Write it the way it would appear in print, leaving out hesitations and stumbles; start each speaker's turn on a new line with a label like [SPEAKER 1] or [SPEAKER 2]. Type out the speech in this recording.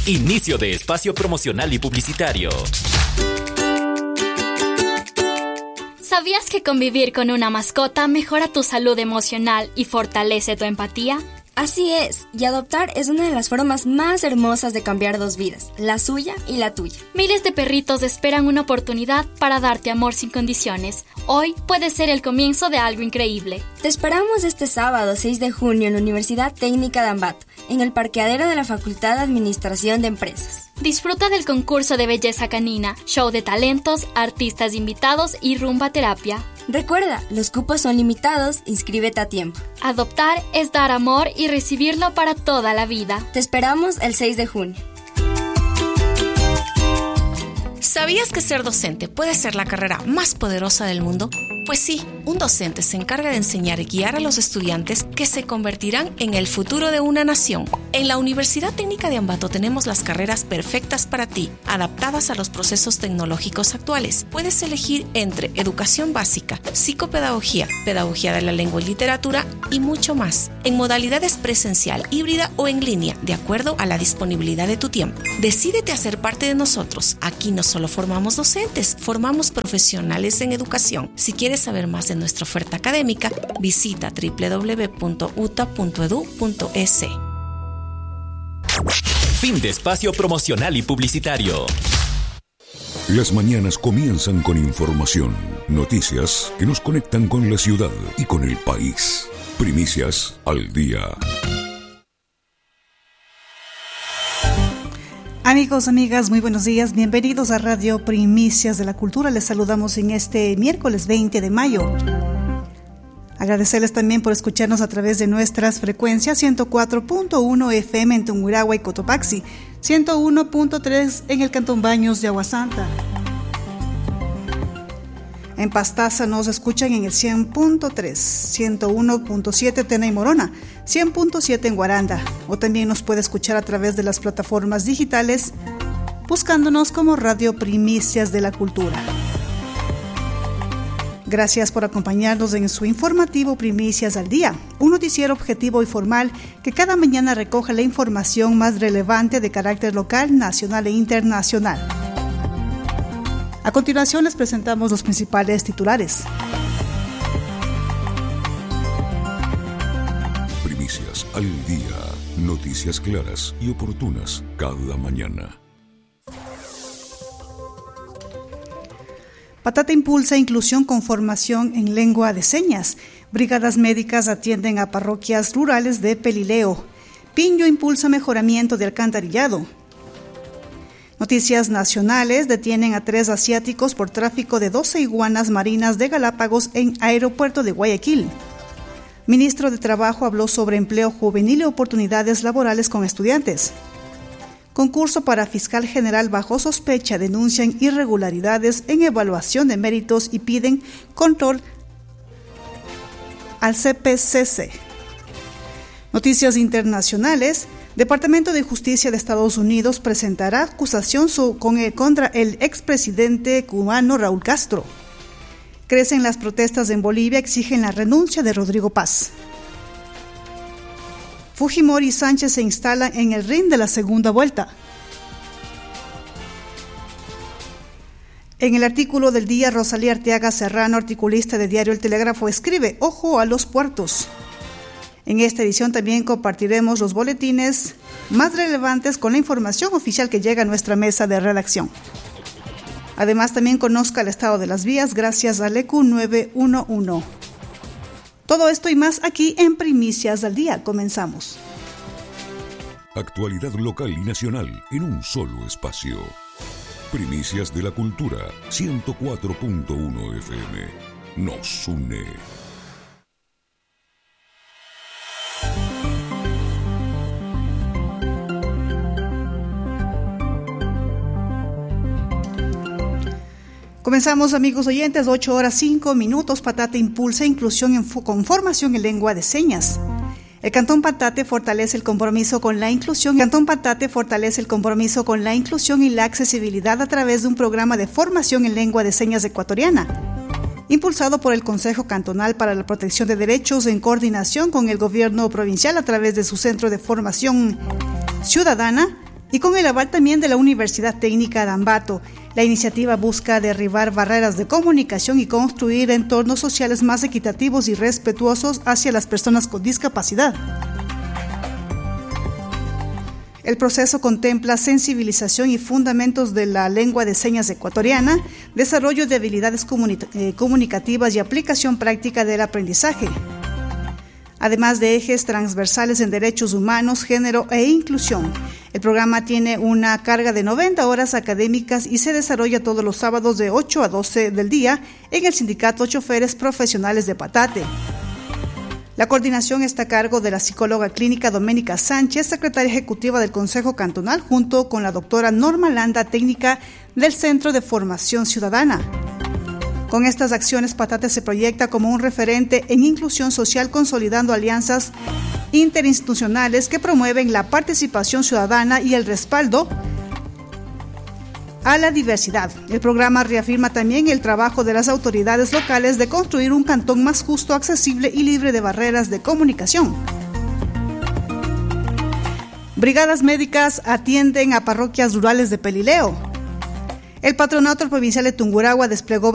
[SPEAKER 1] Inicio de espacio promocional y publicitario.
[SPEAKER 2] ¿Sabías que convivir con una mascota mejora tu salud emocional y fortalece tu empatía?
[SPEAKER 3] Así es, y adoptar es una de las formas más hermosas de cambiar dos vidas, la suya y la tuya.
[SPEAKER 2] Miles de perritos esperan una oportunidad para darte amor sin condiciones. Hoy puede ser el comienzo de algo increíble.
[SPEAKER 3] Te esperamos este sábado 6 de junio en la Universidad Técnica de Ambato, en el parqueadero de la Facultad de Administración de Empresas.
[SPEAKER 2] Disfruta del concurso de belleza canina, show de talentos, artistas invitados y rumba terapia.
[SPEAKER 3] Recuerda, los cupos son limitados, inscríbete a tiempo.
[SPEAKER 2] Adoptar es dar amor y recibirlo para toda la vida.
[SPEAKER 3] Te esperamos el 6 de junio.
[SPEAKER 4] ¿Sabías que ser docente puede ser la carrera más poderosa del mundo? Pues sí, un docente se encarga de enseñar y guiar a los estudiantes que se convertirán en el futuro de una nación. En la Universidad Técnica de Ambato tenemos las carreras perfectas para ti, adaptadas a los procesos tecnológicos actuales. Puedes elegir entre educación básica, psicopedagogía, pedagogía de la lengua y literatura y mucho más, en modalidades presencial, híbrida o en línea, de acuerdo a la disponibilidad de tu tiempo. Decídete a ser parte de nosotros. Aquí no solo formamos docentes, formamos profesionales en educación. Si quieres saber más de nuestra oferta académica, visita www.uta.edu.es.
[SPEAKER 1] Fin de espacio promocional y publicitario.
[SPEAKER 5] Las mañanas comienzan con información, noticias que nos conectan con la ciudad y con el país. Primicias al día.
[SPEAKER 6] Amigos, amigas, muy buenos días. Bienvenidos a Radio Primicias de la Cultura. Les saludamos en este miércoles 20 de mayo. Agradecerles también por escucharnos a través de nuestras frecuencias 104.1 FM en Tungurahua y Cotopaxi, 101.3 en el Cantón Baños de Aguasanta. En Pastaza nos escuchan en el 100.3, 101.7 Tena y Morona, 100.7 en Guaranda, o también nos puede escuchar a través de las plataformas digitales buscándonos como Radio Primicias de la Cultura. Gracias por acompañarnos en su informativo Primicias al Día, un noticiero objetivo y formal que cada mañana recoge la información más relevante de carácter local, nacional e internacional. A continuación les presentamos los principales titulares.
[SPEAKER 5] Primicias al día. Noticias claras y oportunas cada mañana.
[SPEAKER 6] Patata impulsa inclusión con formación en lengua de señas. Brigadas médicas atienden a parroquias rurales de Pelileo. Pinjo impulsa mejoramiento de alcantarillado. Noticias nacionales: detienen a 3 asiáticos por tráfico de 12 iguanas marinas de Galápagos en aeropuerto de Guayaquil. Ministro de Trabajo habló sobre empleo juvenil y oportunidades laborales con estudiantes. Concurso para fiscal general bajo sospecha, denuncian irregularidades en evaluación de méritos y piden control al CPCC. Noticias internacionales: Departamento de Justicia de Estados Unidos presentará acusación contra el expresidente cubano Raúl Castro. Crecen las protestas en Bolivia, exigen la renuncia de Rodrigo Paz. Fujimori y Sánchez se instalan en el ring de la segunda vuelta. En el artículo del día, Rosalía Arteaga Serrano, articulista de Diario El Telégrafo, escribe: ojo a los puertos. En esta edición también compartiremos los boletines más relevantes con la información oficial que llega a nuestra mesa de redacción. Además, también conozca el estado de las vías gracias al EQ 911. Todo esto y más aquí en Primicias al Día. Comenzamos.
[SPEAKER 5] Actualidad local y nacional en un solo espacio. Primicias de la Cultura, 104.1 FM. Nos une.
[SPEAKER 6] Comenzamos, amigos oyentes, 8:05. Patata impulsa inclusión con formación en lengua de señas. El Cantón Patate fortalece el compromiso con la inclusión. El Cantón Patate fortalece el compromiso con la inclusión y la accesibilidad a través de un programa de formación en lengua de señas ecuatoriana, impulsado por el Consejo Cantonal para la Protección de Derechos en coordinación con el Gobierno Provincial a través de su Centro de Formación Ciudadana, y con el aval también de la Universidad Técnica de Ambato. La iniciativa busca derribar barreras de comunicación y construir entornos sociales más equitativos y respetuosos hacia las personas con discapacidad. El proceso contempla sensibilización y fundamentos de la lengua de señas ecuatoriana, desarrollo de habilidades comunicativas y aplicación práctica del aprendizaje, además de ejes transversales en derechos humanos, género e inclusión. El programa tiene una carga de 90 horas académicas y se desarrolla todos los sábados de 8 a 12 del día en el Sindicato Choferes Profesionales de Patate. La coordinación está a cargo de la psicóloga clínica Doménica Sánchez, secretaria ejecutiva del Consejo Cantonal, junto con la doctora Norma Landa, técnica del Centro de Formación Ciudadana. Con estas acciones, Patate se proyecta como un referente en inclusión social, consolidando alianzas interinstitucionales que promueven la participación ciudadana y el respaldo a la diversidad. El programa reafirma también el trabajo de las autoridades locales de construir un cantón más justo, accesible y libre de barreras de comunicación. Brigadas médicas atienden a parroquias rurales de Pelileo. El Patronato Provincial de Tungurahua desplegó